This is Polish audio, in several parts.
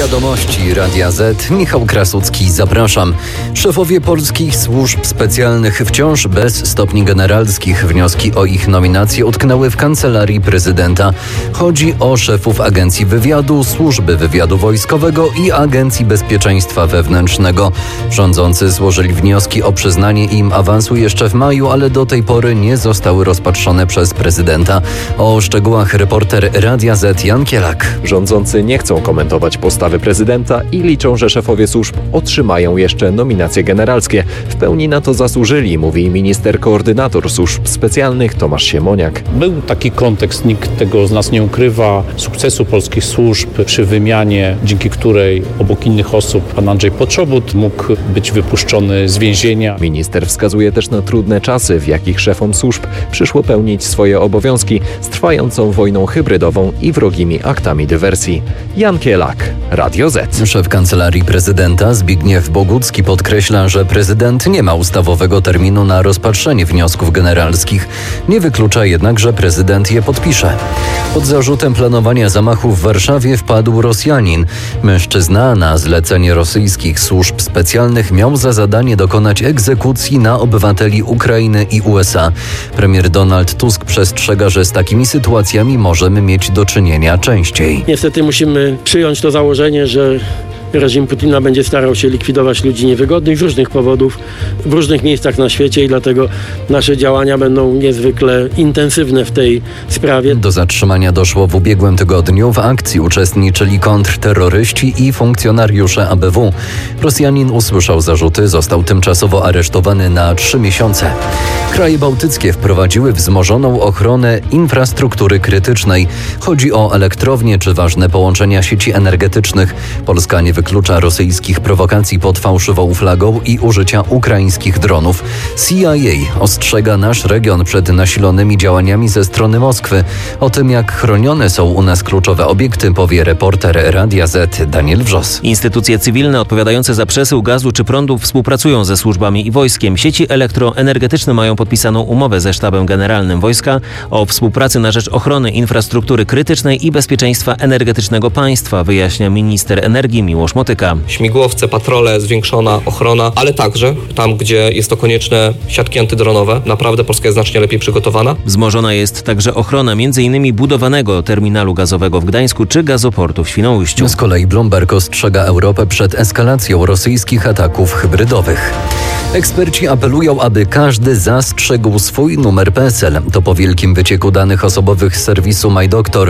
Wiadomości Radia Z. Michał Krasucki, zapraszam. Szefowie polskich służb specjalnych wciąż bez stopni generalskich. Wnioski o ich nominację utknęły w Kancelarii Prezydenta. Chodzi o szefów Agencji Wywiadu, Służby Wywiadu Wojskowego i Agencji Bezpieczeństwa Wewnętrznego. Rządzący złożyli wnioski o przyznanie im awansu jeszcze w maju, ale do tej pory nie zostały rozpatrzone przez prezydenta. O szczegółach reporter Radia Z Jan Kielak. Rządzący nie chcą komentować postawy prezydenta i liczą, że szefowie służb otrzymają jeszcze nominacje generalskie. W pełni na to zasłużyli, mówi minister koordynator służb specjalnych Tomasz Siemoniak. Był taki kontekst, nikt tego z nas nie ukrywa, sukcesu polskich służb przy wymianie, dzięki której obok innych osób pan Andrzej Poczobut mógł być wypuszczony z więzienia. Minister wskazuje też na trudne czasy, w jakich szefom służb przyszło pełnić swoje obowiązki z trwającą wojną hybrydową i wrogimi aktami dywersji. Jan Kielak, Radio Z. Szef Kancelarii Prezydenta Zbigniew Bogucki podkreśla, że prezydent nie ma ustawowego terminu na rozpatrzenie wniosków generalskich. Nie wyklucza jednak, że prezydent je podpisze. Pod zarzutem planowania zamachu w Warszawie wpadł Rosjanin. Mężczyzna na zlecenie rosyjskich służb specjalnych miał za zadanie dokonać egzekucji na obywateli Ukrainy i USA. Premier Donald Tusk przestrzega, że z takimi sytuacjami możemy mieć do czynienia częściej. Niestety musimy przyjąć to założenie, że reżim Putina będzie starał się likwidować ludzi niewygodnych z różnych powodów w różnych miejscach na świecie i dlatego nasze działania będą niezwykle intensywne w tej sprawie. Do zatrzymania doszło w ubiegłym tygodniu. W akcji uczestniczyli kontrterroryści i funkcjonariusze ABW. Rosjanin usłyszał zarzuty, został tymczasowo aresztowany na 3 miesiące. Kraje bałtyckie wprowadziły wzmożoną ochronę infrastruktury krytycznej. Chodzi o elektrownie czy ważne połączenia sieci energetycznych. Polska nie wyklucza rosyjskich prowokacji pod fałszywą flagą i użycia ukraińskich dronów. CIA ostrzega nasz region przed nasilonymi działaniami ze strony Moskwy. O tym, jak chronione są u nas kluczowe obiekty, powie reporter Radia Z Daniel Wrzos. Instytucje cywilne odpowiadające za przesył gazu czy prądu współpracują ze służbami i wojskiem. Sieci elektroenergetyczne mają podpisaną umowę ze Sztabem Generalnym Wojska o współpracy na rzecz ochrony infrastruktury krytycznej i bezpieczeństwa energetycznego państwa, wyjaśnia minister energii Miłosz Motyka. Śmigłowce, patrole, zwiększona ochrona, ale także tam, gdzie jest to konieczne, siatki antydronowe. Naprawdę Polska jest znacznie lepiej przygotowana. Wzmożona jest także ochrona m.in. budowanego terminalu gazowego w Gdańsku czy gazoportu w Świnoujściu. Z kolei Bloomberg ostrzega Europę przed eskalacją rosyjskich ataków hybrydowych. Eksperci apelują, aby każdy zastrzegł swój numer PESEL. To po wielkim wycieku danych osobowych z serwisu MyDoktor.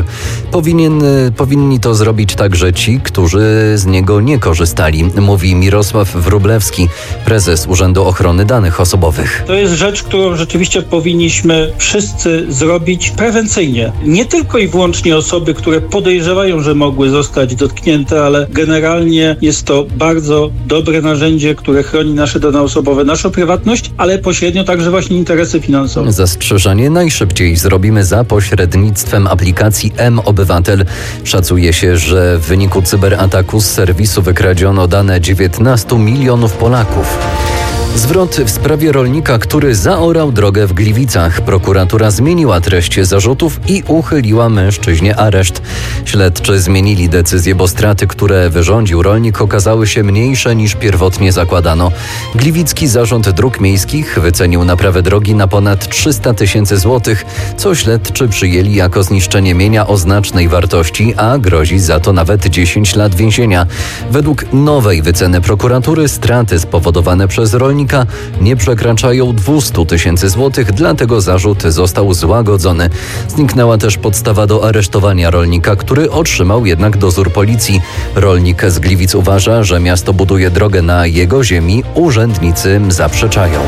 Powinni to zrobić także ci, którzy z niego nie korzystali, mówi Mirosław Wróblewski, prezes Urzędu Ochrony Danych Osobowych. To jest rzecz, którą rzeczywiście powinniśmy wszyscy zrobić prewencyjnie. Nie tylko i wyłącznie osoby, które podejrzewają, że mogły zostać dotknięte, ale generalnie jest to bardzo dobre narzędzie, które chroni nasze dane osobowe, naszą prywatność, ale pośrednio także właśnie interesy finansowe. Zastrzeżenie najszybciej zrobimy za pośrednictwem aplikacji mObywatel. Szacuje się, że w wyniku cyberataku z serwisu wykradziono dane 19 milionów Polaków. Zwrot w sprawie rolnika, który zaorał drogę w Gliwicach. Prokuratura zmieniła treść zarzutów i uchyliła mężczyźnie areszt. Śledczy zmienili decyzję, bo straty, które wyrządził rolnik, okazały się mniejsze niż pierwotnie zakładano. Gliwicki Zarząd Dróg Miejskich wycenił naprawę drogi na ponad 300 000 złotych, co śledczy przyjęli jako zniszczenie mienia o znacznej wartości, a grozi za to nawet 10 lat więzienia. Według nowej wyceny prokuratury straty spowodowane przez rolnika nie przekraczają 200 000 złotych, dlatego zarzut został złagodzony. Zniknęła też podstawa do aresztowania rolnika, który otrzymał jednak dozór policji. Rolnik z Gliwic uważa, że miasto buduje drogę na jego ziemi, urzędnicy zaprzeczają.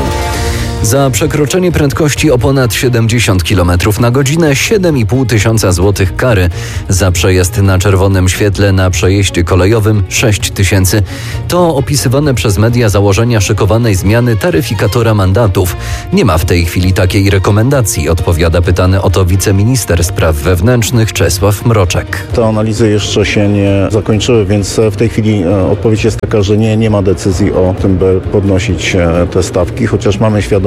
Za przekroczenie prędkości o ponad 70 km na godzinę 7,5 tysiąca złotych kary. Za przejazd na czerwonym świetle na przejeździe kolejowym 6 000. To opisywane przez media założenia szykowanej zmiany taryfikatora mandatów. Nie ma w tej chwili takiej rekomendacji, odpowiada pytany o to wiceminister spraw wewnętrznych Czesław Mroczek. Te analizy jeszcze się nie zakończyły, więc w tej chwili odpowiedź jest taka, że nie ma decyzji o tym, by podnosić te stawki, chociaż mamy świadomość,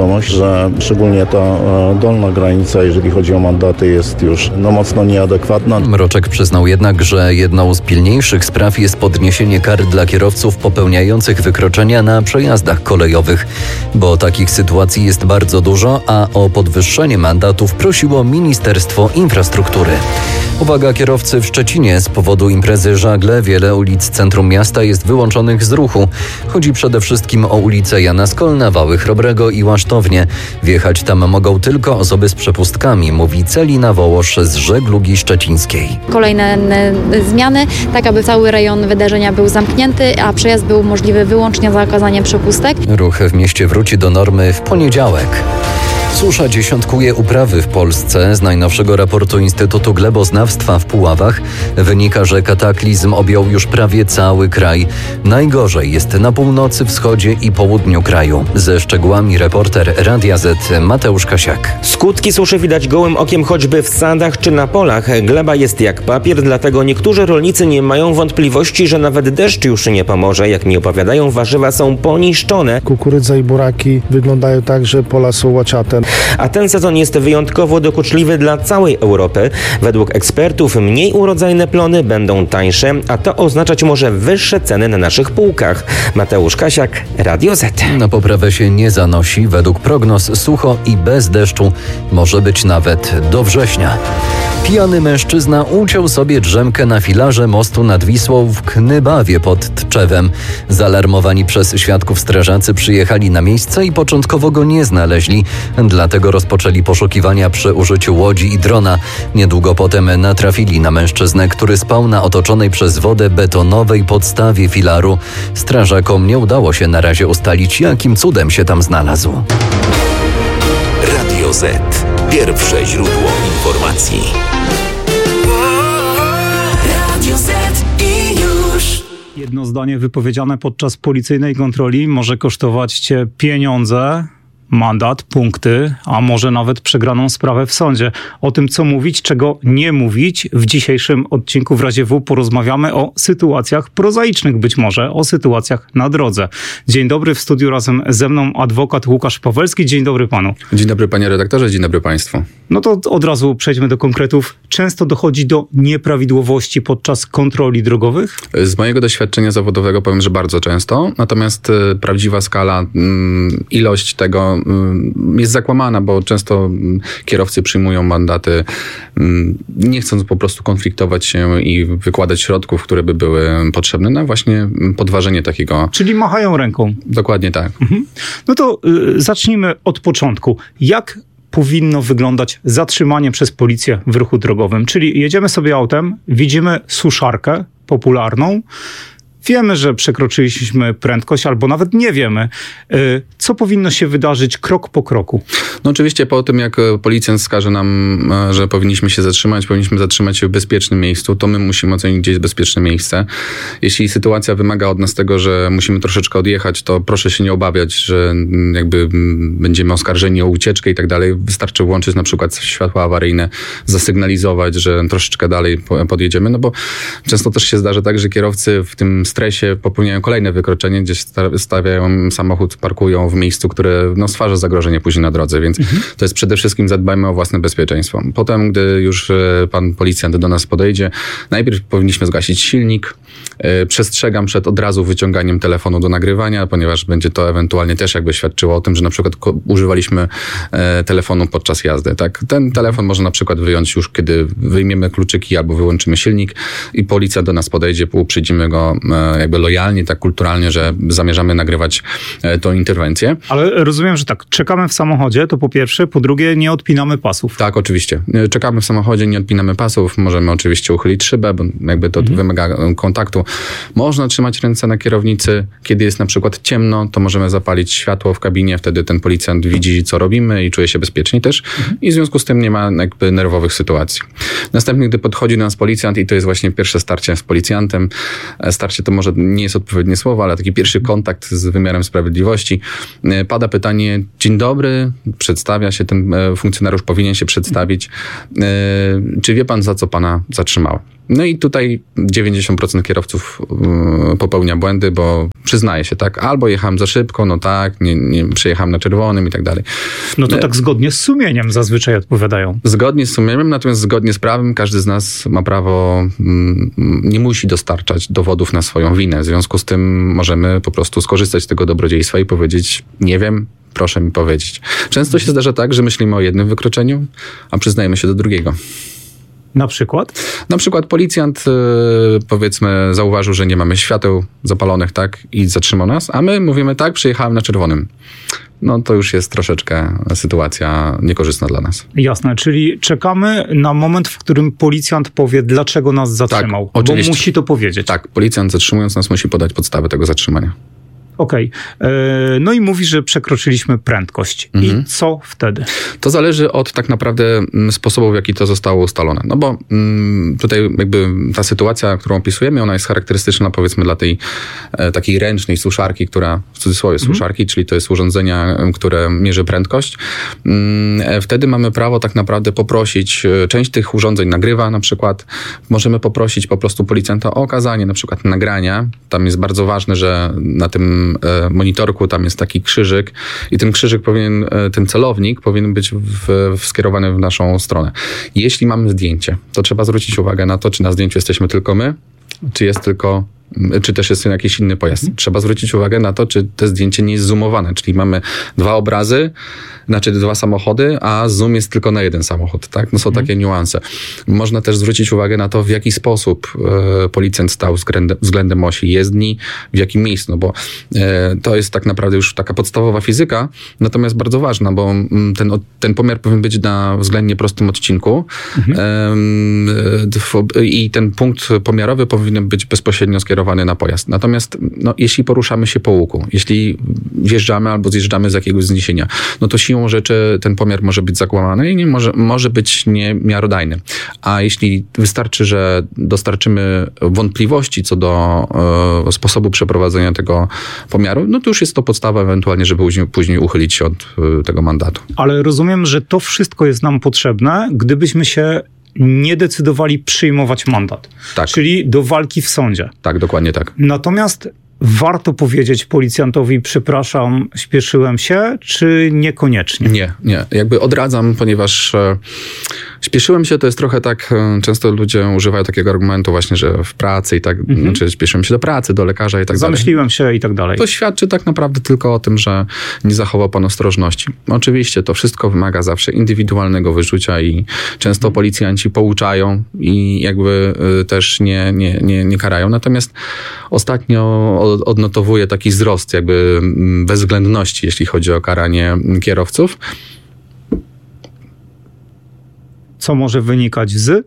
świadomość, że szczególnie ta dolna granica, jeżeli chodzi o mandaty, jest już mocno nieadekwatna. Mroczek przyznał jednak, że jedną z pilniejszych spraw jest podniesienie kar dla kierowców popełniających wykroczenia na przejazdach kolejowych, bo takich sytuacji jest bardzo dużo, a o podwyższenie mandatów prosiło Ministerstwo Infrastruktury. Uwaga, kierowcy w Szczecinie, z powodu imprezy Żagle wiele ulic centrum miasta jest wyłączonych z ruchu. Chodzi przede wszystkim o ulice Jana Skolna, Wały Chrobrego i Łasztownię. Wjechać tam mogą tylko osoby z przepustkami, mówi Celina Wołosz z Żeglugi Szczecińskiej. Kolejne zmiany, tak aby cały rejon wydarzenia był zamknięty, a przejazd był możliwy wyłącznie za okazaniem przepustek. Ruch w mieście wróci do normy w poniedziałek. Susza dziesiątkuje uprawy w Polsce. Z najnowszego raportu Instytutu Gleboznawstwa w Puławach wynika, że kataklizm objął już prawie cały kraj. Najgorzej jest na północy, wschodzie i południu kraju. Ze szczegółami reporter Radia Z Mateusz Kasiak. Skutki suszy widać gołym okiem choćby w sadach czy na polach. Gleba jest jak papier, dlatego niektórzy rolnicy nie mają wątpliwości, że nawet deszcz już nie pomoże. Jak mi opowiadają, warzywa są poniszczone. Kukurydza i buraki wyglądają tak, że pola są łaciate. A ten sezon jest wyjątkowo dokuczliwy dla całej Europy. Według ekspertów mniej urodzajne plony będą tańsze, a to oznaczać może wyższe ceny na naszych półkach. Mateusz Kasiak, Radio Z. Na poprawę się nie zanosi. Według prognoz sucho i bez deszczu może być nawet do września. Pijany mężczyzna uciął sobie drzemkę na filarze mostu nad Wisłą w Knybawie pod Tczewem. Zaalarmowani przez świadków strażacy przyjechali na miejsce i początkowo go nie znaleźli. Dlatego rozpoczęli poszukiwania przy użyciu łodzi i drona. Niedługo potem natrafili na mężczyznę, który spał na otoczonej przez wodę betonowej podstawie filaru. Strażakom nie udało się na razie ustalić, jakim cudem się tam znalazł. Radio Z. Pierwsze źródło informacji. Radio Z i już. Jedno zdanie wypowiedziane podczas policyjnej kontroli może kosztować cię pieniądze, mandat, punkty, a może nawet przegraną sprawę w sądzie. O tym, co mówić, czego nie mówić, w dzisiejszym odcinku w Razie W porozmawiamy o sytuacjach prozaicznych być może, o sytuacjach na drodze. Dzień dobry, w studiu razem ze mną adwokat Łukasz Pawelski. Dzień dobry panu. Dzień dobry panie redaktorze, dzień dobry państwu. No to od razu przejdźmy do konkretów. Często dochodzi do nieprawidłowości podczas kontroli drogowych? Z mojego doświadczenia zawodowego powiem, że bardzo często, natomiast prawdziwa skala, ilość tego jest zakłamana, bo często kierowcy przyjmują mandaty, nie chcąc po prostu konfliktować się i wykładać środków, które by były potrzebne na właśnie podważenie takiego. Czyli machają ręką. Dokładnie tak. No to zacznijmy od początku. Jak powinno wyglądać zatrzymanie przez policję w ruchu drogowym? Czyli jedziemy sobie autem, widzimy suszarkę popularną, wiemy, że przekroczyliśmy prędkość, albo nawet nie wiemy. Co powinno się wydarzyć krok po kroku? No oczywiście po tym, jak policjant wskaże nam, że powinniśmy zatrzymać się w bezpiecznym miejscu, to my musimy ocenić, gdzie jest bezpieczne miejsce. Jeśli sytuacja wymaga od nas tego, że musimy troszeczkę odjechać, to proszę się nie obawiać, że jakby będziemy oskarżeni o ucieczkę i tak dalej. Wystarczy włączyć na przykład światła awaryjne, zasygnalizować, że troszeczkę dalej podjedziemy, no bo często też się zdarza tak, że kierowcy w tym stresie popełniają kolejne wykroczenie, gdzie stawiają samochód, parkują w miejscu, które stwarza zagrożenie później na drodze, więc to jest przede wszystkim zadbajmy o własne bezpieczeństwo. Potem, gdy już pan policjant do nas podejdzie, najpierw powinniśmy zgasić silnik. Przestrzegam przed od razu wyciąganiem telefonu do nagrywania, ponieważ będzie to ewentualnie też jakby świadczyło o tym, że na przykład używaliśmy telefonu podczas jazdy. Tak? Ten telefon można na przykład wyjąć już, kiedy wyjmiemy kluczyki albo wyłączymy silnik i policja do nas podejdzie, uprzedzimy go jakby lojalnie, tak kulturalnie, że zamierzamy nagrywać tą interwencję. Ale rozumiem, że tak, czekamy w samochodzie, to po pierwsze, po drugie nie odpinamy pasów. Tak, oczywiście. Czekamy w samochodzie, nie odpinamy pasów, możemy oczywiście uchylić szybę, bo jakby to wymaga kontaktu. Można trzymać ręce na kierownicy. Kiedy jest na przykład ciemno, to możemy zapalić światło w kabinie, wtedy ten policjant widzi, co robimy i czuje się bezpiecznie też i w związku z tym nie ma jakby nerwowych sytuacji. Następnie, gdy podchodzi do nas policjant i to jest właśnie pierwsze starcie z policjantem, starcie to może nie jest odpowiednie słowo, ale taki pierwszy kontakt z wymiarem sprawiedliwości, pada pytanie: dzień dobry, przedstawia się ten funkcjonariusz, powinien się przedstawić. Czy wie pan, za co pana zatrzymałem? No i tutaj 90% kierowców popełnia błędy, bo przyznaje się, tak, albo jechałem za szybko, no tak, nie przejechałem na czerwonym i tak dalej. No to tak zgodnie z sumieniem zazwyczaj odpowiadają. Zgodnie z sumieniem, natomiast zgodnie z prawem każdy z nas ma prawo, nie musi dostarczać dowodów na swoją winę. W związku z tym możemy po prostu skorzystać z tego dobrodziejstwa i powiedzieć, nie wiem, proszę mi powiedzieć. Często się zdarza tak, że myślimy o jednym wykroczeniu, a przyznajemy się do drugiego. Na przykład? Na przykład policjant, powiedzmy, zauważył, że nie mamy świateł zapalonych, tak, i zatrzymał nas, a my mówimy, tak, przyjechałem na czerwonym. No to już jest troszeczkę sytuacja niekorzystna dla nas. Jasne, czyli czekamy na moment, w którym policjant powie, dlaczego nas zatrzymał. Tak, oczywiście. Bo musi to powiedzieć. Tak, policjant zatrzymując nas musi podać podstawę tego zatrzymania. Okej. No i mówi, że przekroczyliśmy prędkość. I co wtedy? To zależy od tak naprawdę sposobu, w jaki to zostało ustalone. No bo tutaj jakby ta sytuacja, którą opisujemy, ona jest charakterystyczna, powiedzmy, dla tej takiej ręcznej suszarki, która, w cudzysłowie suszarki, czyli to jest urządzenie, które mierzy prędkość. Wtedy mamy prawo tak naprawdę poprosić, część tych urządzeń nagrywa na przykład, możemy poprosić po prostu policjanta o okazanie na przykład nagrania. Tam jest bardzo ważne, że na tym monitorku tam jest taki krzyżyk i ten krzyżyk powinien, ten celownik powinien być skierowany w naszą stronę. Jeśli mamy zdjęcie, to trzeba zwrócić uwagę na to, czy na zdjęciu jesteśmy tylko my, czy też jest jakiś inny pojazd. Trzeba zwrócić uwagę na to, czy to zdjęcie nie jest zoomowane, czyli mamy dwa obrazy, znaczy dwa samochody, a zoom jest tylko na jeden samochód, tak? No są takie niuanse. Można też zwrócić uwagę na to, w jaki sposób policjant stał względem osi jezdni, w jakim miejscu, no bo to jest tak naprawdę już taka podstawowa fizyka, natomiast bardzo ważna, bo ten pomiar powinien być na względnie prostym odcinku i ten punkt pomiarowy powinien być bezpośrednio skierowany na pojazd. Natomiast jeśli poruszamy się po łuku, jeśli wjeżdżamy albo zjeżdżamy z jakiegoś wzniesienia, no to siłą rzeczy ten pomiar może być zakłamany i może być niemiarodajny. A jeśli wystarczy, że dostarczymy wątpliwości co do sposobu przeprowadzenia tego pomiaru, no to już jest to podstawa ewentualnie, żeby później uchylić się od tego mandatu. Ale rozumiem, że to wszystko jest nam potrzebne, gdybyśmy się nie decydowali przyjmować mandat. Tak. Czyli do walki w sądzie. Tak, dokładnie tak. Natomiast warto powiedzieć policjantowi, przepraszam, śpieszyłem się, czy niekoniecznie? Nie. Jakby odradzam, ponieważ śpieszyłem się, to jest trochę tak, często ludzie używają takiego argumentu właśnie, że w pracy i tak, znaczy śpieszyłem się do pracy, do lekarza i tak dalej. Zamyśliłem się i tak dalej. To świadczy tak naprawdę tylko o tym, że nie zachował pan ostrożności. Oczywiście to wszystko wymaga zawsze indywidualnego wyczucia i często policjanci pouczają i jakby też nie karają. Natomiast ostatnio odnotowuję taki wzrost jakby bezwzględności, jeśli chodzi o karanie kierowców. Co może wynikać z?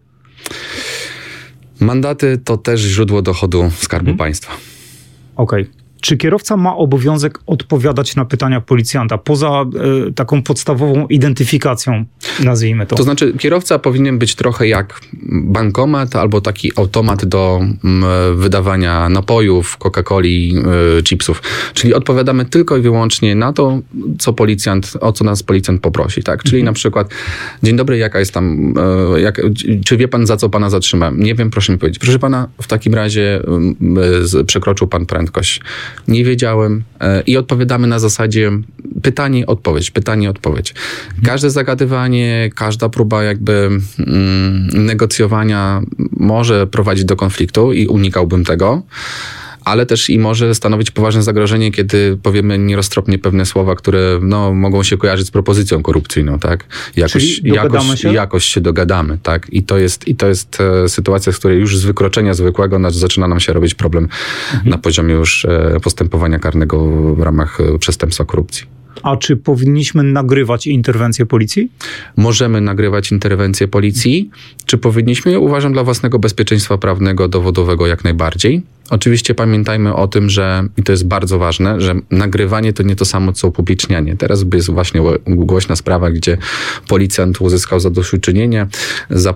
Mandaty to też źródło dochodu Skarbu Państwa. Okej. Czy kierowca ma obowiązek odpowiadać na pytania policjanta, poza taką podstawową identyfikacją, nazwijmy to? To znaczy, kierowca powinien być trochę jak bankomat albo taki automat do wydawania napojów, Coca-Coli, chipsów. Czyli odpowiadamy tylko i wyłącznie na to, o co nas policjant poprosi. Tak? Czyli na przykład, dzień dobry, jaka jest tam, czy wie pan, za co pana zatrzymałem? Nie wiem, proszę mi powiedzieć. Proszę pana, w takim razie przekroczył pan prędkość. Nie wiedziałem i odpowiadamy na zasadzie pytanie, odpowiedź. Każde zagadywanie, każda próba jakby negocjowania może prowadzić do konfliktu i unikałbym tego, ale też i może stanowić poważne zagrożenie, kiedy powiemy nieroztropnie pewne słowa, które mogą się kojarzyć z propozycją korupcyjną, tak? Jakoś się dogadamy, tak? I to jest sytuacja, z której już z wykroczenia zwykłego zaczyna nam się robić problem na poziomie już postępowania karnego w ramach przestępstwa korupcji. A czy powinniśmy nagrywać interwencję policji? Możemy nagrywać interwencję policji. Czy powinniśmy? Uważam, dla własnego bezpieczeństwa prawnego, dowodowego jak najbardziej. Oczywiście pamiętajmy o tym, że, i to jest bardzo ważne, że nagrywanie to nie to samo, co upublicznianie. Teraz jest właśnie głośna sprawa, gdzie policjant uzyskał zadośćuczynienie za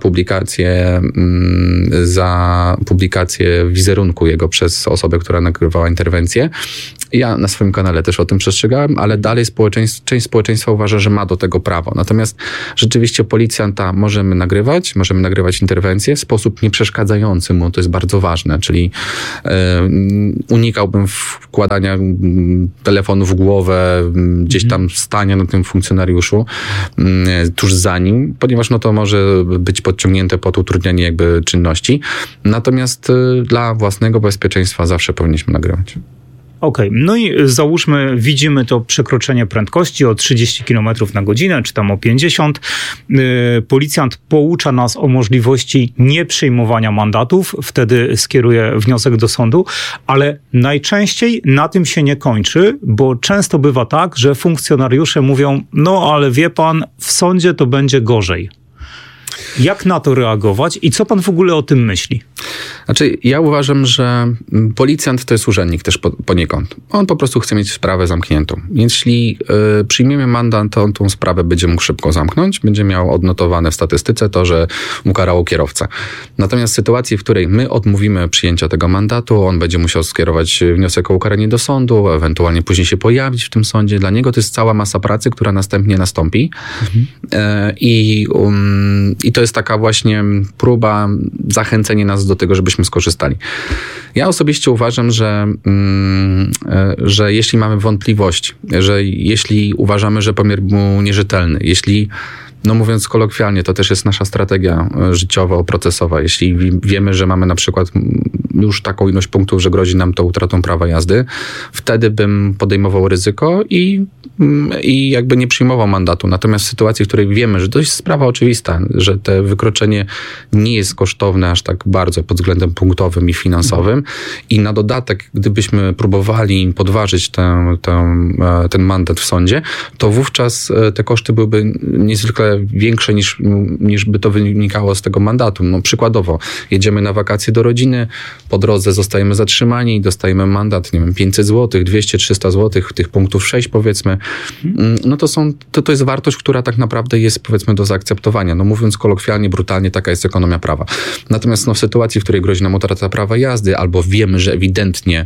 publikację wizerunku jego przez osobę, która nagrywała interwencję. Ja na swoim kanale też o tym przestrzegałem, ale dalej część społeczeństwa uważa, że ma do tego prawo. Natomiast rzeczywiście policjanta możemy nagrywać interwencje w sposób nieprzeszkadzający mu, to jest bardzo ważne, czyli unikałbym wkładania telefonu w głowę, gdzieś tam stania na tym funkcjonariuszu tuż za nim, ponieważ no to może być podciągnięte pod utrudnianie jakby czynności. Natomiast dla własnego bezpieczeństwa zawsze powinniśmy nagrywać. Okej, no i załóżmy, widzimy to przekroczenie prędkości o 30 km na godzinę, czy tam o 50. Policjant poucza nas o możliwości nieprzyjmowania mandatów, wtedy skieruje wniosek do sądu, ale najczęściej na tym się nie kończy, bo często bywa tak, że funkcjonariusze mówią, no ale wie pan, w sądzie to będzie gorzej. Jak na to reagować i co pan w ogóle o tym myśli? Znaczy, ja uważam, że policjant to jest urzędnik też poniekąd. On po prostu chce mieć sprawę zamkniętą. Jeśli przyjmiemy mandat, to on tą sprawę będzie mógł szybko zamknąć, będzie miał odnotowane w statystyce to, że ukarało kierowcę. Natomiast w sytuacji, w której my odmówimy przyjęcia tego mandatu, on będzie musiał skierować wniosek o ukaranie do sądu, ewentualnie później się pojawić w tym sądzie. Dla niego to jest cała masa pracy, która następnie nastąpi. I to jest taka właśnie próba zachęcenia nas do tego, żebyśmy skorzystali. Ja osobiście uważam, że jeśli mamy wątpliwości, że jeśli uważamy, że pomiar był nierzetelny, jeśli, no mówiąc kolokwialnie, to też jest nasza strategia życiowa, procesowa. Jeśli wiemy, że mamy na przykład już taką ilość punktów, że grozi nam to utratą prawa jazdy, wtedy bym podejmował ryzyko i jakby nie przyjmował mandatu. Natomiast w sytuacji, w której wiemy, że to jest sprawa oczywista, że to wykroczenie nie jest kosztowne aż tak bardzo pod względem punktowym i finansowym i na dodatek, gdybyśmy próbowali podważyć ten mandat w sądzie, to wówczas te koszty byłyby niezwykle większe niż by to wynikało z tego mandatu. No, przykładowo, jedziemy na wakacje do rodziny, po drodze zostajemy zatrzymani i dostajemy mandat, nie wiem, 500 zł, 200, 300 zł, tych punktów 6 powiedzmy, no to jest wartość, która tak naprawdę jest powiedzmy do zaakceptowania. No mówiąc kolokwialnie, brutalnie, taka jest ekonomia prawa. Natomiast w sytuacji, w której grozi nam utrata prawa jazdy, albo wiemy, że ewidentnie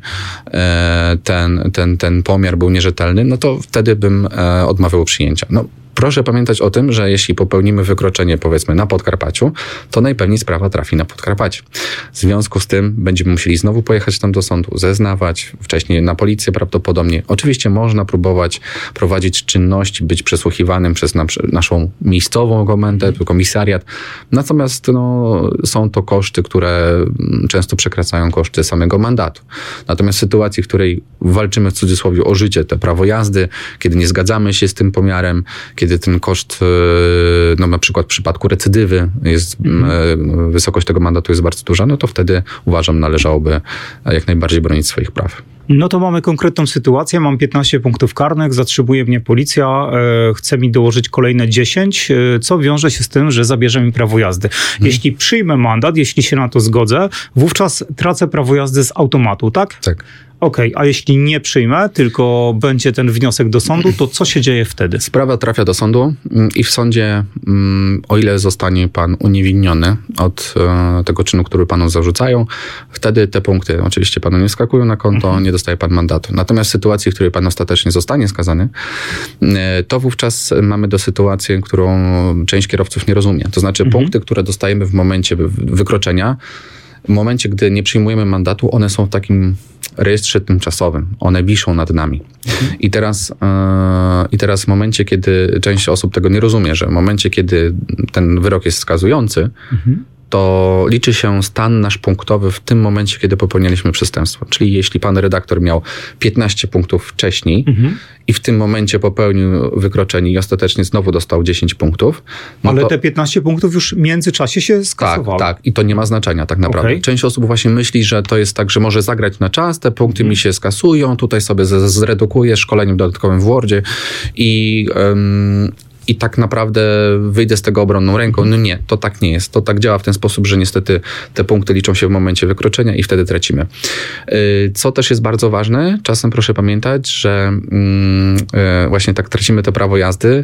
ten pomiar był nierzetelny, no to wtedy bym odmawiał przyjęcia. No, proszę pamiętać o tym, że jeśli popełnimy wykroczenie, powiedzmy, na Podkarpaciu, to najpewniej sprawa trafi na Podkarpacie. W związku z tym będziemy musieli znowu pojechać tam do sądu, zeznawać, wcześniej na policję prawdopodobnie. Oczywiście można próbować prowadzić czynności, być przesłuchiwanym przez naszą miejscową komendę, komisariat. Natomiast są to koszty, które często przekraczają koszty samego mandatu. Natomiast w sytuacji, w której walczymy w cudzysłowie o życie, to prawo jazdy, kiedy nie zgadzamy się z tym pomiarem, kiedy ten koszt, na przykład w przypadku recydywy wysokość tego mandatu jest bardzo duża, no to wtedy uważam, należałoby jak najbardziej bronić swoich praw. No to mamy konkretną sytuację, mam 15 punktów karnych, zatrzymuje mnie policja, chce mi dołożyć kolejne 10, co wiąże się z tym, że zabierze mi prawo jazdy. Jeśli przyjmę mandat, jeśli się na to zgodzę, wówczas tracę prawo jazdy z automatu, tak? Tak. Okej, a jeśli nie przyjmę, tylko będzie ten wniosek do sądu, to co się dzieje wtedy? Sprawa trafia do sądu i w sądzie, o ile zostanie pan uniewinniony od tego czynu, który panu zarzucają, wtedy te punkty oczywiście panu nie skakują na konto, nie dostaje pan mandatu. Natomiast w sytuacji, w której pan ostatecznie zostanie skazany, to wówczas mamy do sytuacji, którą część kierowców nie rozumie. To znaczy punkty, które dostajemy w momencie wykroczenia, w momencie, gdy nie przyjmujemy mandatu, one są w takim rejestrze tymczasowym. One wiszą nad nami. I teraz w momencie, kiedy część osób tego nie rozumie, że w momencie, kiedy ten wyrok jest skazujący, to liczy się stan nasz punktowy w tym momencie, kiedy popełnialiśmy przestępstwo. Czyli jeśli pan redaktor miał 15 punktów wcześniej i w tym momencie popełnił wykroczenie i ostatecznie znowu dostał 10 punktów. No ale te 15 punktów już w międzyczasie się skasowało. Tak. I to nie ma znaczenia tak naprawdę. Okay. Część osób właśnie myśli, że to jest tak, że może zagrać na czas, te punkty mi się skasują, tutaj sobie zredukuję szkoleniem dodatkowym w Wordzie i tak naprawdę wyjdę z tego obronną ręką. No nie, to tak nie jest. To tak działa w ten sposób, że niestety te punkty liczą się w momencie wykroczenia i wtedy tracimy. Co też jest bardzo ważne, czasem proszę pamiętać, że właśnie tak tracimy to prawo jazdy,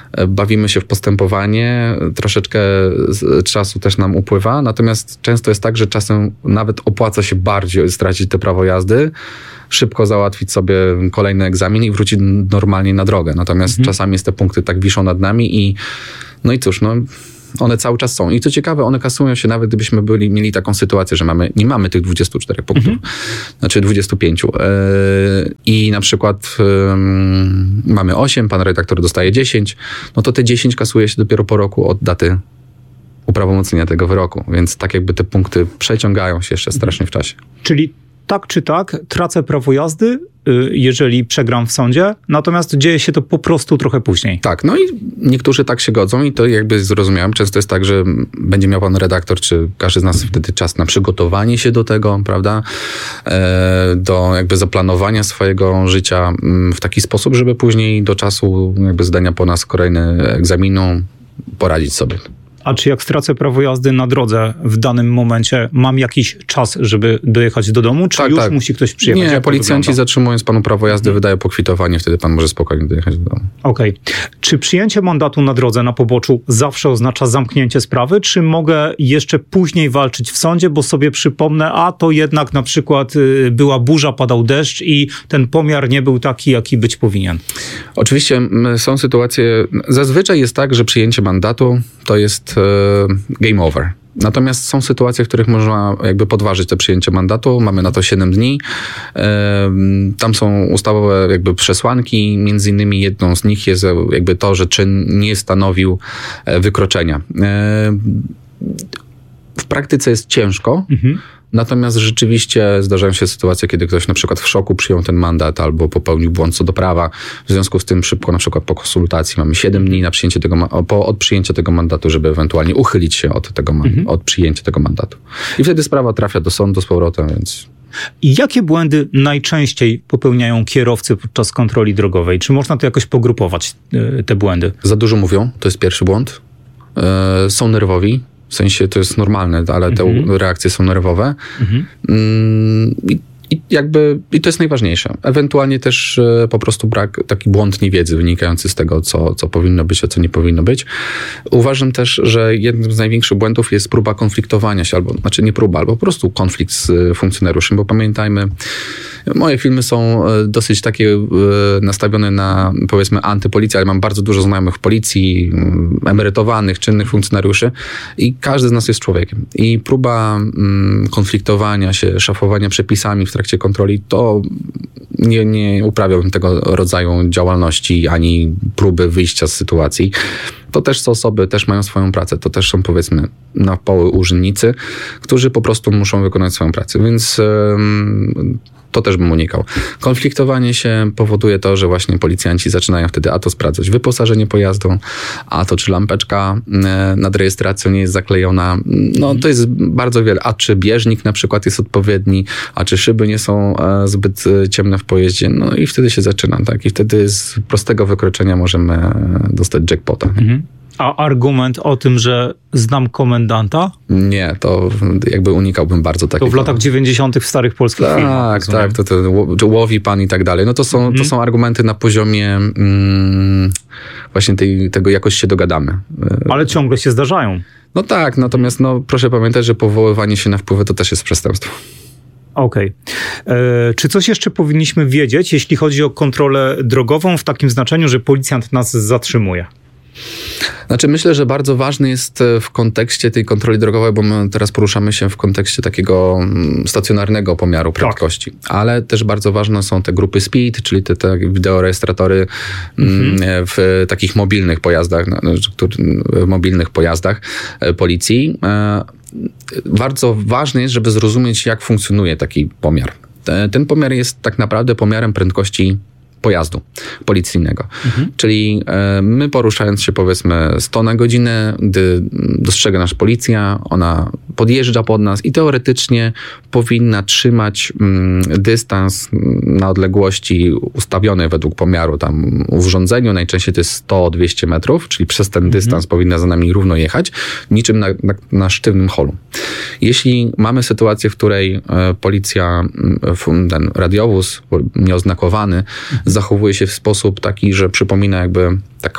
bawimy się w postępowanie, troszeczkę czasu też nam upływa, natomiast często jest tak, że czasem nawet opłaca się bardziej stracić te prawo jazdy, szybko załatwić sobie kolejny egzamin i wrócić normalnie na drogę. Natomiast czasami te punkty tak wiszą nad nami i no i cóż, no one cały czas są. I co ciekawe, one kasują się nawet gdybyśmy mieli taką sytuację, że nie mamy tych 24 punktów, znaczy 25. I na przykład mamy 8, pan redaktor dostaje 10, no to te 10 kasuje się dopiero po roku od daty uprawomocnienia tego wyroku. Więc tak jakby te punkty przeciągają się jeszcze strasznie w czasie. Czyli tak czy tak tracę prawo jazdy, jeżeli przegram w sądzie, natomiast dzieje się to po prostu trochę później. Tak, no i niektórzy tak się godzą i to jakby zrozumiałem. Często jest tak, że będzie miał pan redaktor, czy każdy z nas wtedy czas na przygotowanie się do tego, prawda? Do jakby zaplanowania swojego życia w taki sposób, żeby później do czasu jakby zdania po nas kolejny egzaminu poradzić sobie. A czy jak stracę prawo jazdy na drodze w danym momencie, mam jakiś czas, żeby dojechać do domu, czy już musi ktoś przyjechać? Nie, policjanci zatrzymując panu prawo jazdy wydają pokwitowanie, wtedy pan może spokojnie dojechać do domu. Okej. Czy przyjęcie mandatu na drodze na poboczu zawsze oznacza zamknięcie sprawy, czy mogę jeszcze później walczyć w sądzie, bo sobie przypomnę, a to jednak na przykład była burza, padał deszcz i ten pomiar nie był taki, jaki być powinien? Oczywiście są sytuacje, zazwyczaj jest tak, że przyjęcie mandatu to jest game over. Natomiast są sytuacje, w których można jakby podważyć to przyjęcie mandatu. Mamy na to 7 dni. Tam są ustawowe jakby przesłanki. Między innymi jedną z nich jest jakby to, że czyn nie stanowił wykroczenia. W praktyce jest ciężko. Natomiast rzeczywiście zdarzają się sytuacje, kiedy ktoś na przykład w szoku przyjął ten mandat albo popełnił błąd co do prawa. W związku z tym szybko, na przykład po konsultacji mamy 7 dni na przyjęcie od przyjęcia tego mandatu, żeby ewentualnie uchylić się od przyjęcia tego mandatu. I wtedy sprawa trafia do sądu z powrotem, więc... I jakie błędy najczęściej popełniają kierowcy podczas kontroli drogowej? Czy można to jakoś pogrupować, te błędy? Za dużo mówią, to jest pierwszy błąd. Są nerwowi. W sensie to jest normalne, ale te reakcje są nerwowe. I to jest najważniejsze. Ewentualnie też po prostu brak, taki błąd niewiedzy wynikający z tego, co powinno być, a co nie powinno być. Uważam też, że jednym z największych błędów jest próba konfliktowania się, nie próba, albo po prostu konflikt z funkcjonariuszem, bo pamiętajmy, moje filmy są dosyć takie nastawione na, powiedzmy, antypolicję, ale mam bardzo dużo znajomych w policji, emerytowanych, czynnych funkcjonariuszy i każdy z nas jest człowiekiem. I próba konfliktowania się, szafowania przepisami w trakcie kontroli, to nie uprawiałbym tego rodzaju działalności, ani próby wyjścia z sytuacji. To też są osoby, też mają swoją pracę. To też są, powiedzmy, na poły urzędnicy, którzy po prostu muszą wykonać swoją pracę. Więc to też bym unikał. Konfliktowanie się powoduje to, że właśnie policjanci zaczynają wtedy a to sprawdzać wyposażenie pojazdu, a to czy lampeczka nad rejestracją nie jest zaklejona. No to jest bardzo wiele. A czy bieżnik na przykład jest odpowiedni, a czy szyby nie są zbyt ciemne w pojeździe. No i wtedy się zaczyna, tak? I wtedy z prostego wykroczenia możemy dostać jackpota. A argument o tym, że znam komendanta? Nie, to jakby unikałbym bardzo takiego. To w latach 90. w starych polskich filmach. Tak, to łowi pan i tak dalej. No to są argumenty na poziomie właśnie tego jakoś się dogadamy. Ale ciągle się zdarzają. No tak, natomiast proszę pamiętać, że powoływanie się na wpływy to też jest przestępstwo. Okej. Czy coś jeszcze powinniśmy wiedzieć, jeśli chodzi o kontrolę drogową w takim znaczeniu, że policjant nas zatrzymuje? Znaczy myślę, że bardzo ważny jest w kontekście tej kontroli drogowej, bo my teraz poruszamy się w kontekście takiego stacjonarnego pomiaru prędkości, ale też bardzo ważne są te grupy speed, czyli te wideorejestratory w takich mobilnych pojazdach policji. Bardzo ważne jest, żeby zrozumieć, jak funkcjonuje taki pomiar. Ten pomiar jest tak naprawdę pomiarem prędkości pojazdu policyjnego. Czyli my poruszając się powiedzmy 100 na godzinę, gdy dostrzega nas policja, ona podjeżdża pod nas i teoretycznie powinna trzymać dystans na odległości ustawionej według pomiaru tam w urządzeniu. Najczęściej to jest 100-200 metrów, czyli przez ten dystans powinna za nami równo jechać, niczym na sztywnym holu. Jeśli mamy sytuację, w której policja, ten radiowóz nieoznakowany, zachowuje się w sposób taki, że przypomina jakby taką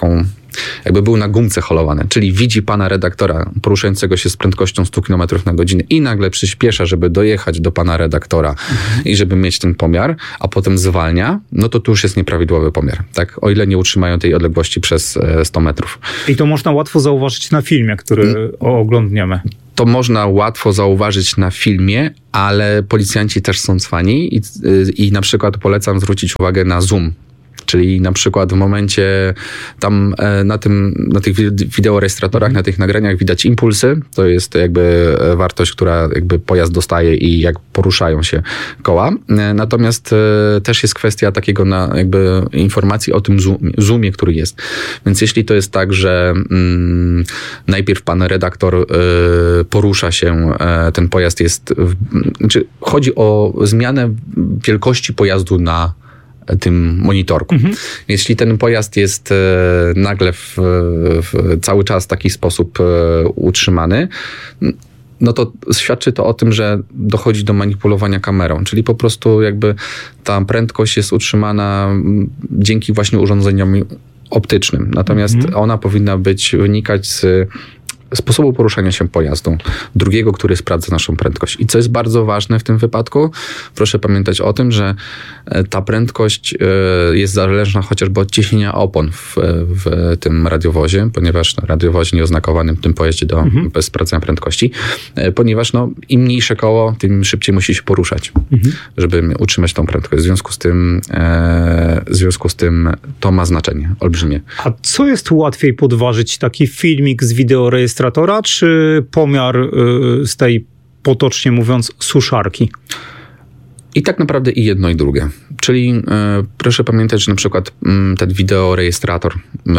Jakby był na gumce holowany, czyli widzi pana redaktora poruszającego się z prędkością 100 km na godzinę i nagle przyspiesza, żeby dojechać do pana redaktora i żeby mieć ten pomiar, a potem zwalnia, no to tu już jest nieprawidłowy pomiar, tak? O ile nie utrzymają tej odległości przez 100 metrów. I to można łatwo zauważyć na filmie, który oglądniemy. To można łatwo zauważyć na filmie, ale policjanci też są cwani i na przykład polecam zwrócić uwagę na zoom. Czyli na przykład w momencie tam na tych wideorejestratorach, na tych nagraniach widać impulsy. To jest jakby wartość, która jakby pojazd dostaje i jak poruszają się koła. Natomiast też jest kwestia takiego jakby informacji o tym zoomie, który jest. Więc jeśli to jest tak, że najpierw pan redaktor porusza się, ten pojazd jest... Znaczy chodzi o zmianę wielkości pojazdu na tym monitorku. Jeśli ten pojazd jest nagle cały czas w taki sposób utrzymany, no to świadczy to o tym, że dochodzi do manipulowania kamerą, czyli po prostu jakby ta prędkość jest utrzymana dzięki właśnie urządzeniom optycznym. Natomiast ona powinna wynikać z sposobu poruszania się pojazdu, drugiego, który sprawdza naszą prędkość. I co jest bardzo ważne w tym wypadku, proszę pamiętać o tym, że ta prędkość jest zależna chociażby od ciśnienia opon w tym radiowozie, ponieważ radiowozie nieoznakowanym w tym pojeździe bez sprawdzenia prędkości, ponieważ im mniejsze koło, tym szybciej musi się poruszać, żeby utrzymać tą prędkość. W związku z tym to ma znaczenie olbrzymie. A co jest łatwiej podważyć? Taki filmik z wideorejestratora, czy pomiar z tej, potocznie mówiąc, suszarki? I tak naprawdę i jedno i drugie. Czyli proszę pamiętać, że na przykład ten wideorejestrator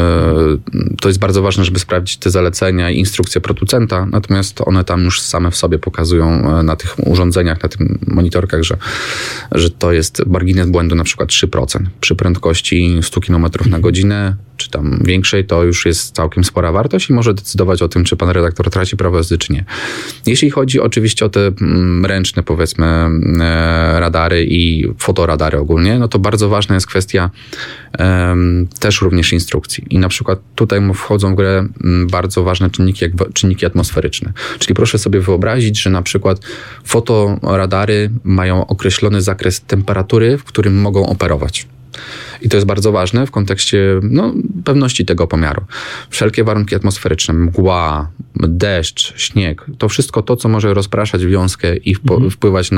to jest bardzo ważne, żeby sprawdzić te zalecenia i instrukcje producenta, natomiast one tam już same w sobie pokazują na tych urządzeniach, na tych monitorkach, że to jest margines błędu na przykład 3%. Przy prędkości 100 km na godzinę, czy tam większej, to już jest całkiem spora wartość i może decydować o tym, czy pan redaktor traci prawo jazdy, czy nie. Jeśli chodzi oczywiście o te ręczne, powiedzmy, radary i fotoradary ogólnie, no to bardzo ważna jest kwestia też również instrukcji. I na przykład tutaj wchodzą w grę bardzo ważne czynniki, jak czynniki atmosferyczne. Czyli proszę sobie wyobrazić, że na przykład fotoradary mają określony zakres temperatury, w którym mogą operować. I to jest bardzo ważne w kontekście pewności tego pomiaru. Wszelkie warunki atmosferyczne, mgła, deszcz, śnieg, to wszystko to, co może rozpraszać wiązkę i wpływać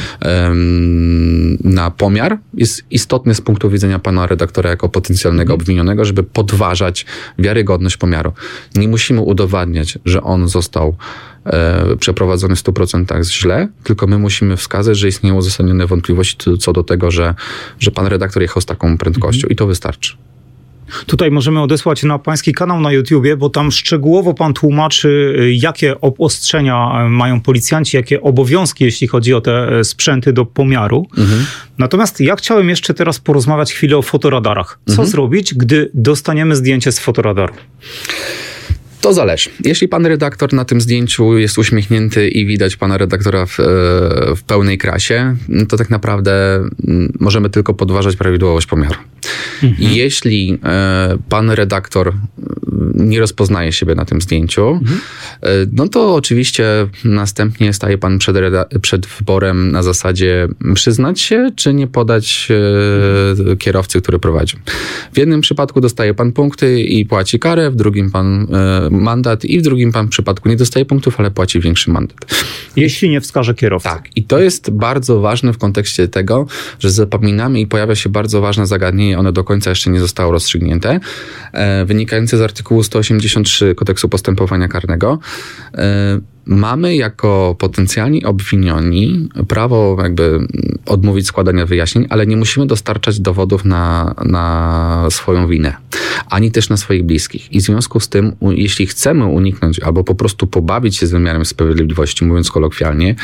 na pomiar, jest istotne z punktu widzenia pana redaktora jako potencjalnego obwinionego, żeby podważać wiarygodność pomiaru. Nie musimy udowadniać, że on został przeprowadzony w 100% źle, tylko my musimy wskazać, że istnieją uzasadnione wątpliwości co do tego, że pan redaktor jechał z taką prędkością i to wystarczy. Tutaj możemy odesłać na pański kanał na YouTubie, bo tam szczegółowo pan tłumaczy, jakie obostrzenia mają policjanci, jakie obowiązki, jeśli chodzi o te sprzęty do pomiaru. Natomiast ja chciałem jeszcze teraz porozmawiać chwilę o fotoradarach. Co zrobić, gdy dostaniemy zdjęcie z fotoradaru? To zależy. Jeśli pan redaktor na tym zdjęciu jest uśmiechnięty i widać pana redaktora w pełnej krasie, to tak naprawdę możemy tylko podważać prawidłowość pomiaru. Jeśli pan redaktor nie rozpoznaje siebie na tym zdjęciu, no to oczywiście następnie staje pan przed wyborem na zasadzie przyznać się, czy nie podać kierowcy, który prowadził. W jednym przypadku dostaje pan punkty i płaci karę, w drugim pan mandat i w drugim pan przypadku nie dostaje punktów, ale płaci większy mandat. Jeśli nie wskaże kierowcy. Tak. I to jest bardzo ważne w kontekście tego, że zapominamy i pojawia się bardzo ważne zagadnienie, ono do końca jeszcze nie zostało rozstrzygnięte, wynikające z artykułu 183 Kodeksu Postępowania Karnego. Mamy jako potencjalni obwinioni prawo jakby odmówić składania wyjaśnień, ale nie musimy dostarczać dowodów na swoją winę, ani też na swoich bliskich. I w związku z tym, jeśli chcemy uniknąć albo po prostu pobawić się z wymiarem sprawiedliwości, mówiąc kolokwialnie,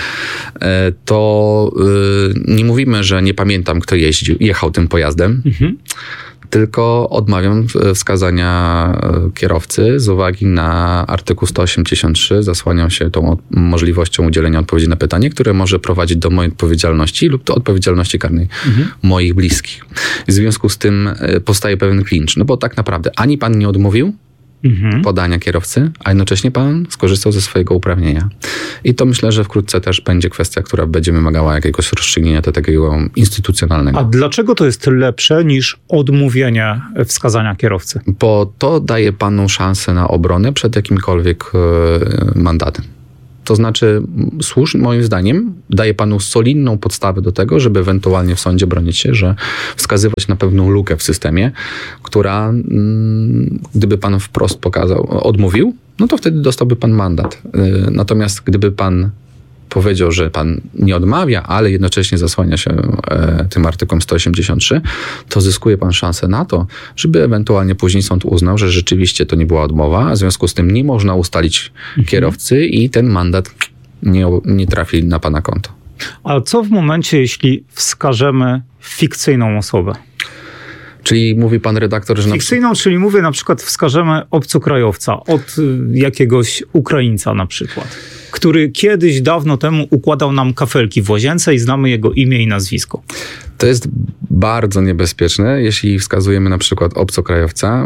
to nie mówimy, że nie pamiętam, kto jechał tym pojazdem, tylko odmawiam wskazania kierowcy z uwagi na artykuł 183. Zasłaniam się tą możliwością udzielenia odpowiedzi na pytanie, które może prowadzić do mojej odpowiedzialności lub do odpowiedzialności karnej moich bliskich. W związku z tym powstaje pewien klincz, no bo tak naprawdę ani pan nie odmówił podania kierowcy, a jednocześnie pan skorzystał ze swojego uprawnienia. I to myślę, że wkrótce też będzie kwestia, która będzie wymagała jakiegoś rozstrzygnięcia takiego instytucjonalnego. A dlaczego to jest lepsze niż odmówienie wskazania kierowcy? Bo to daje panu szansę na obronę przed jakimkolwiek mandatem. To znaczy, moim zdaniem, daje panu solidną podstawę do tego, żeby ewentualnie w sądzie bronić się, że wskazywać na pewną lukę w systemie, która, gdyby pan wprost odmówił, no to wtedy dostałby pan mandat. Natomiast gdyby pan powiedział, że pan nie odmawia, ale jednocześnie zasłania się tym artykułem 183, to zyskuje pan szansę na to, żeby ewentualnie później sąd uznał, że rzeczywiście to nie była odmowa, a w związku z tym nie można ustalić kierowcy i ten mandat nie trafi na pana konto. A co w momencie, jeśli wskażemy fikcyjną osobę? Czyli mówi pan redaktor, że... Fikcyjną, czyli mówię na przykład wskażemy obcokrajowca od jakiegoś Ukraińca na przykład, który kiedyś dawno temu układał nam kafelki w łazience i znamy jego imię i nazwisko. To jest bardzo niebezpieczne, jeśli wskazujemy na przykład obcokrajowca,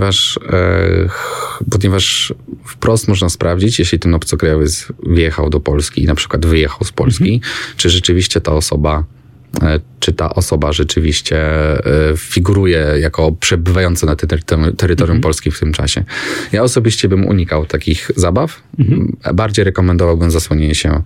ponieważ wprost można sprawdzić, jeśli ten obcokrajowiec wjechał do Polski i na przykład wyjechał z Polski, czy rzeczywiście ta osoba rzeczywiście figuruje jako przebywająca na terytorium Polski w tym czasie. Ja osobiście bym unikał takich zabaw. Bardziej rekomendowałbym zasłonienie się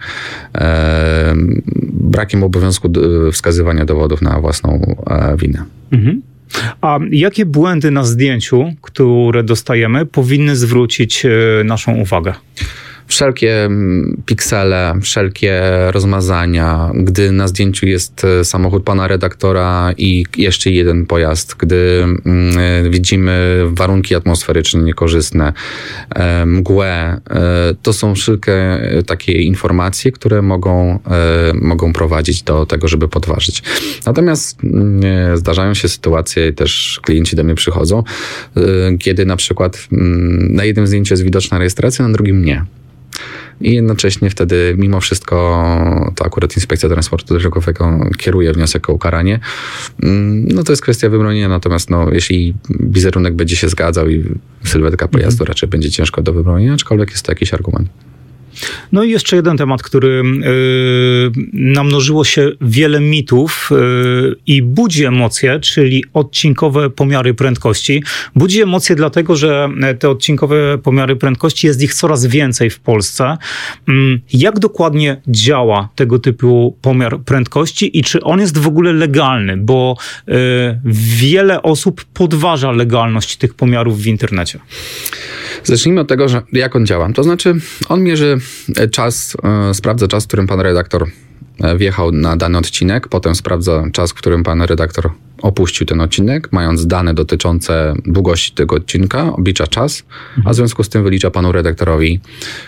brakiem obowiązku wskazywania dowodów na własną winę. A jakie błędy na zdjęciu, które dostajemy, powinny zwrócić naszą uwagę? Wszelkie piksele, wszelkie rozmazania, gdy na zdjęciu jest samochód pana redaktora i jeszcze jeden pojazd, gdy widzimy warunki atmosferyczne niekorzystne, mgłę, to są wszelkie takie informacje, które mogą prowadzić do tego, żeby podważyć. Natomiast zdarzają się sytuacje, też klienci do mnie przychodzą, kiedy na przykład na jednym zdjęciu jest widoczna rejestracja, na drugim nie. I jednocześnie wtedy mimo wszystko to akurat Inspekcja Transportu Drogowego kieruje wniosek o ukaranie. No to jest kwestia wybronienia, natomiast jeśli wizerunek będzie się zgadzał i sylwetka pojazdu raczej będzie ciężko do wybronienia, aczkolwiek jest to jakiś argument. No i jeszcze jeden temat, który namnożyło się wiele mitów i budzi emocje, czyli odcinkowe pomiary prędkości. Budzi emocje dlatego, że te odcinkowe pomiary prędkości, jest ich coraz więcej w Polsce. Jak dokładnie działa tego typu pomiar prędkości i czy on jest w ogóle legalny? Bo wiele osób podważa legalność tych pomiarów w internecie. Zacznijmy od tego, że jak on działa. To znaczy, on mierzy czas, sprawdza czas, w którym pan redaktor wjechał na dany odcinek, potem sprawdza czas, w którym pan redaktor opuścił ten odcinek, mając dane dotyczące długości tego odcinka, oblicza czas, a w związku z tym wylicza panu redaktorowi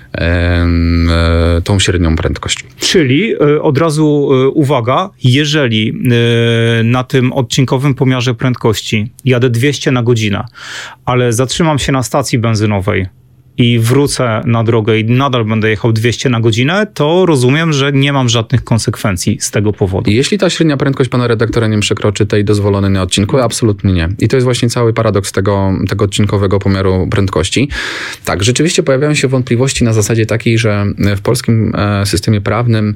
tą średnią prędkość. Czyli od razu uwaga, jeżeli na tym odcinkowym pomiarze prędkości jadę 200 na godzinę, ale zatrzymam się na stacji benzynowej i wrócę na drogę i nadal będę jechał 200 na godzinę, to rozumiem, że nie mam żadnych konsekwencji z tego powodu. Jeśli ta średnia prędkość pana redaktora nie przekroczy tej dozwolonej na odcinku, absolutnie nie. I to jest właśnie cały paradoks tego odcinkowego pomiaru prędkości. Tak, rzeczywiście pojawiają się wątpliwości na zasadzie takiej, że w polskim systemie prawnym,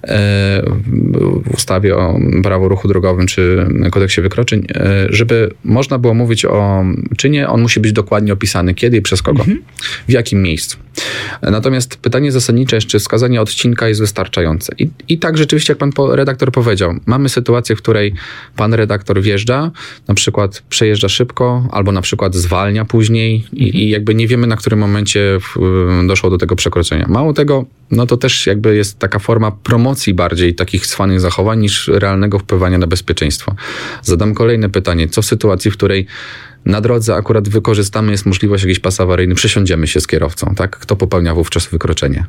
w ustawie o prawo o ruchu drogowym czy kodeksie wykroczeń, żeby można było mówić o czynie, on musi być dokładnie opisany, kiedy i przez kogo. W jakim miejscu. Natomiast pytanie zasadnicze jest, czy wskazanie odcinka jest wystarczające. I tak rzeczywiście, jak pan redaktor powiedział, mamy sytuację, w której pan redaktor wjeżdża, na przykład przejeżdża szybko, albo na przykład zwalnia później i jakby nie wiemy, na którym momencie doszło do tego przekroczenia. Mało tego, no to też jakby jest taka forma promocji bardziej takich cwanych zachowań niż realnego wpływania na bezpieczeństwo. Zadam kolejne pytanie. Co w sytuacji, w której na drodze akurat wykorzystamy, jest możliwość jakiś pas awaryjny, przesiądziemy się z kierowcą, tak? Kto popełnia wówczas wykroczenie.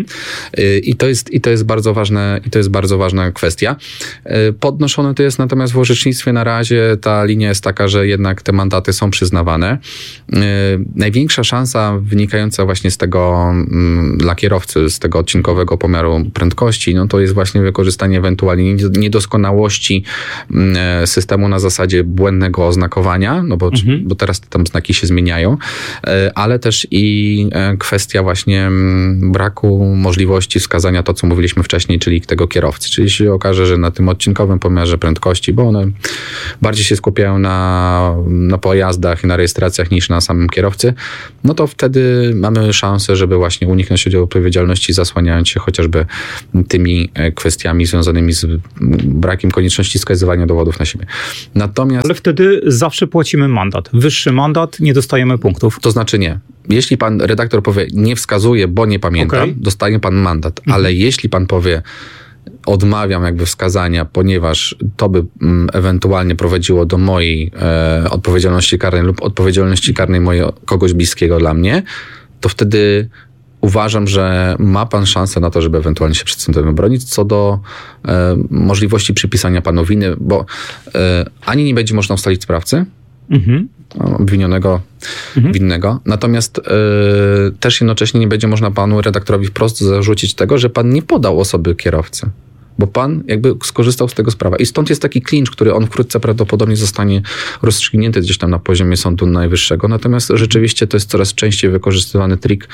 I to jest bardzo ważna kwestia. Podnoszone to jest natomiast w orzecznictwie na razie ta linia jest taka, że jednak te mandaty są przyznawane. Największa szansa wynikająca właśnie z tego dla kierowcy, z tego odcinkowego pomiaru prędkości, no to jest właśnie wykorzystanie ewentualnie niedoskonałości systemu na zasadzie błędnego oznakowania, no bo teraz tam znaki się zmieniają, ale też i kwestia właśnie braku możliwości wskazania to, co mówiliśmy wcześniej, czyli tego kierowcy. Czyli się okaże, że na tym odcinkowym pomiarze prędkości, bo one bardziej się skupiają na pojazdach i na rejestracjach niż na samym kierowcy, no to wtedy mamy szansę, żeby właśnie uniknąć odpowiedzialności, zasłaniając się chociażby tymi kwestiami związanymi z brakiem konieczności wskazywania dowodów na siebie. Natomiast... Ale wtedy zawsze płacimy mandat. Wyższy mandat, nie dostajemy punktów. To znaczy nie. Jeśli pan redaktor powie, nie wskazuje, bo nie pamiętam, dostanie pan mandat. Ale jeśli pan powie, odmawiam jakby wskazania, ponieważ to by ewentualnie prowadziło do mojej odpowiedzialności karnej lub odpowiedzialności karnej kogoś bliskiego dla mnie, to wtedy uważam, że ma pan szansę na to, żeby ewentualnie się przed sądem obronić. Co do możliwości przypisania panu winy, bo ani nie będzie można ustalić sprawcy, obwinionego, winnego. Natomiast też jednocześnie nie będzie można panu redaktorowi wprost zarzucić tego, że pan nie podał osoby kierowcy. Bo pan jakby skorzystał z tego z prawa. I stąd jest taki klincz, który on wkrótce prawdopodobnie zostanie rozstrzygnięty gdzieś tam na poziomie Sądu Najwyższego. Natomiast rzeczywiście to jest coraz częściej wykorzystywany trik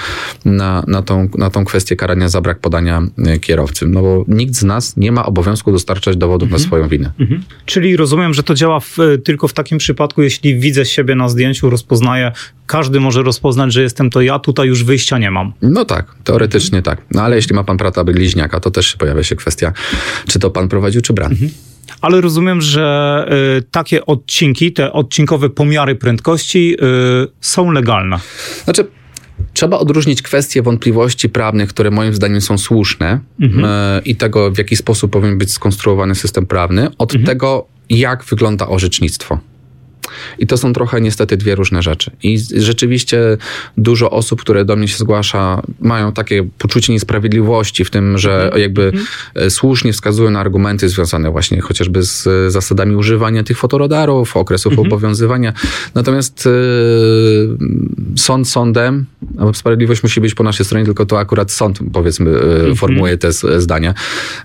na tą kwestię karania za brak podania kierowcy. No bo nikt z nas nie ma obowiązku dostarczać dowodów na swoją winę. Czyli rozumiem, że to działa tylko w takim przypadku, jeśli widzę siebie na zdjęciu, rozpoznaję, każdy może rozpoznać, że jestem to ja, tutaj już wyjścia nie mam. No tak, teoretycznie tak. No ale jeśli ma pan brata bliźniaka, to też pojawia się kwestia, czy to pan prowadził, czy brat. Ale rozumiem, że takie odcinki, te odcinkowe pomiary prędkości są legalne. Znaczy, trzeba odróżnić kwestie wątpliwości prawnych, które moim zdaniem są słuszne i tego, w jaki sposób powinien być skonstruowany system prawny, od tego, jak wygląda orzecznictwo. I to są trochę niestety dwie różne rzeczy. I rzeczywiście dużo osób, które do mnie się zgłasza, mają takie poczucie niesprawiedliwości w tym, że jakby słusznie wskazują na argumenty związane właśnie chociażby z zasadami używania tych fotoradarów, okresów obowiązywania. Natomiast sąd sądem, a sprawiedliwość musi być po naszej stronie, tylko to akurat sąd, powiedzmy, formułuje te zdania.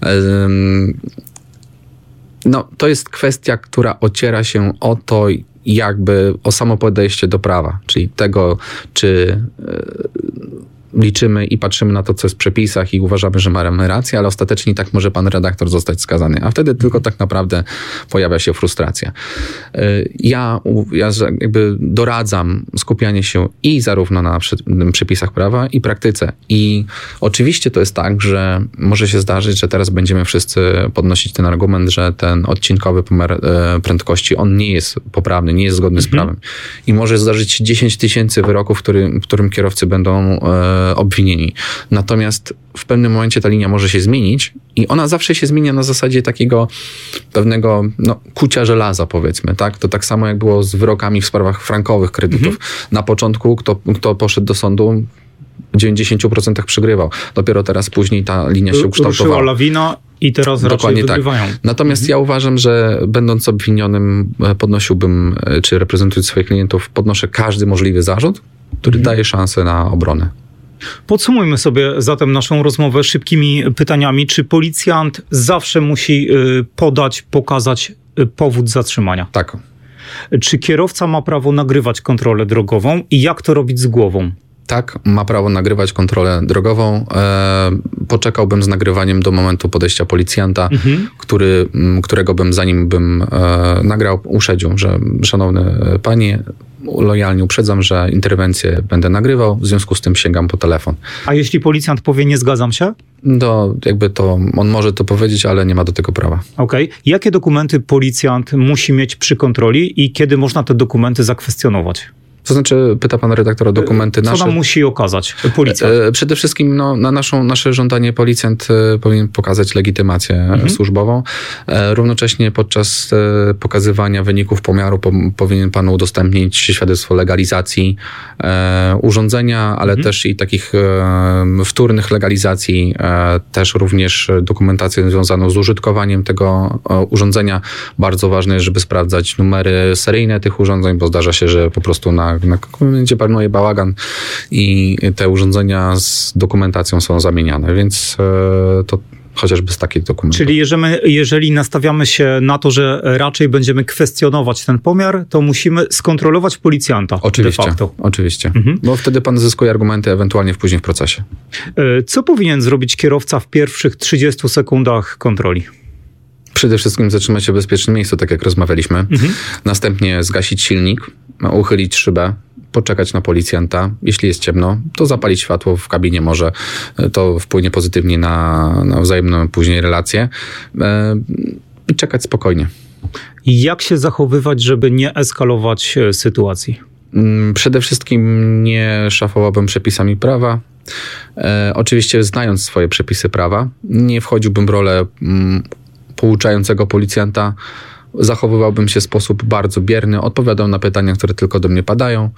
No, to jest kwestia, która ociera się o to, jakby o samo podejście do prawa, czyli tego, czy liczymy i patrzymy na to, co jest w przepisach i uważamy, że mamy rację, ale ostatecznie tak może pan redaktor zostać skazany, a wtedy tylko tak naprawdę pojawia się frustracja. Ja jakby doradzam skupianie się i zarówno na przepisach prawa i praktyce. I oczywiście to jest tak, że może się zdarzyć, że teraz będziemy wszyscy podnosić ten argument, że ten odcinkowy pomiar prędkości, on nie jest poprawny, nie jest zgodny z prawem. I może zdarzyć się 10 000 wyroków, w którym kierowcy będą obwinieni. Natomiast w pewnym momencie ta linia może się zmienić i ona zawsze się zmienia na zasadzie takiego pewnego kucia żelaza, powiedzmy. Tak? To tak samo jak było z wyrokami w sprawach frankowych kredytów. Na początku kto poszedł do sądu, w 90% przegrywał. Dopiero teraz później ta linia się ukształtowała. Ruszyła lawina i teraz dokładnie raczej wygrywają. Tak. Natomiast ja uważam, że będąc obwinionym, podnosiłbym, czy reprezentując swoich klientów, podnoszę każdy możliwy zarzut, który daje szansę na obronę. Podsumujmy sobie zatem naszą rozmowę szybkimi pytaniami. Czy policjant zawsze musi pokazać powód zatrzymania? Tak. Czy kierowca ma prawo nagrywać kontrolę drogową i jak to robić z głową? Tak, ma prawo nagrywać kontrolę drogową. Poczekałbym z nagrywaniem do momentu podejścia policjanta, którego bym, zanim bym nagrał, uszedził, że szanowny panie, lojalnie uprzedzam, że interwencję będę nagrywał, w związku z tym sięgam po telefon. A jeśli policjant powie, nie zgadzam się? On może to powiedzieć, ale nie ma do tego prawa. Okej. Jakie dokumenty policjant musi mieć przy kontroli i kiedy można te dokumenty zakwestionować? To znaczy, pyta pan redaktor o dokumenty nasze. Co nam musi okazać policjant? Przede wszystkim na nasze żądanie policjant powinien pokazać legitymację służbową. Równocześnie podczas pokazywania wyników pomiaru powinien panu udostępnić świadectwo legalizacji urządzenia, ale też i takich wtórnych legalizacji, też również dokumentację związaną z użytkowaniem tego urządzenia. Bardzo ważne jest, żeby sprawdzać numery seryjne tych urządzeń, bo zdarza się, że po prostu na komendzie panuje bałagan i te urządzenia z dokumentacją są zamieniane, więc to chociażby z takich dokumentów. Czyli jeżeli nastawiamy się na to, że raczej będziemy kwestionować ten pomiar, to musimy skontrolować policjanta. Oczywiście, de facto. oczywiście. Bo wtedy pan zyskuje argumenty ewentualnie później w procesie. Co powinien zrobić kierowca w pierwszych 30 sekundach kontroli? Przede wszystkim zatrzymać się w bezpiecznym miejscu, tak jak rozmawialiśmy. Następnie zgasić silnik, uchylić szybę, poczekać na policjanta. Jeśli jest ciemno, to zapalić światło w kabinie, może to wpłynie pozytywnie na wzajemną później relację i czekać spokojnie. Jak się zachowywać, żeby nie eskalować sytuacji? Przede wszystkim nie szafowałbym przepisami prawa. Oczywiście znając swoje przepisy prawa, nie wchodziłbym w rolę pouczającego policjanta, zachowywałbym się w sposób bardzo bierny, odpowiadał na pytania, które tylko do mnie padają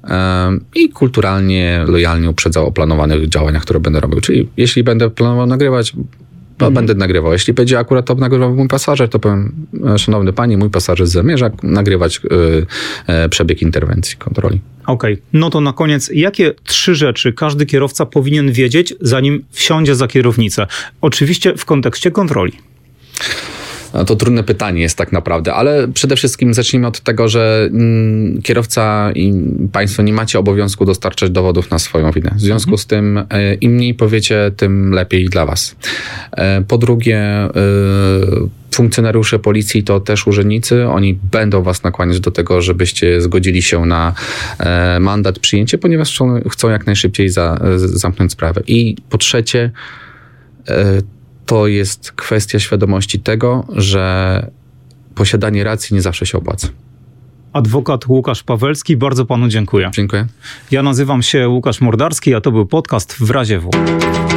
i kulturalnie, lojalnie uprzedzał o planowanych działaniach, które będę robił. Czyli jeśli będę planował nagrywać, to będę nagrywał. Jeśli będzie akurat to nagrywał mój pasażer, to powiem, szanowny panie, mój pasażer zamierza nagrywać przebieg interwencji, kontroli. Okej. No to na koniec, jakie 3 rzeczy każdy kierowca powinien wiedzieć, zanim wsiądzie za kierownicę? Oczywiście w kontekście kontroli. No to trudne pytanie jest tak naprawdę, ale przede wszystkim zacznijmy od tego, że kierowca i państwo nie macie obowiązku dostarczać dowodów na swoją winę. W związku z tym im mniej powiecie, tym lepiej dla was. Po drugie, funkcjonariusze policji to też urzędnicy. Oni będą was nakłaniać do tego, żebyście zgodzili się na mandat, przyjęcie, ponieważ chcą jak najszybciej zamknąć sprawę. I po trzecie, to jest kwestia świadomości tego, że posiadanie racji nie zawsze się opłaca. Adwokat Łukasz Pawelski, bardzo panu dziękuję. Dziękuję. Ja nazywam się Łukasz Mordarski, a to był podcast W razie W.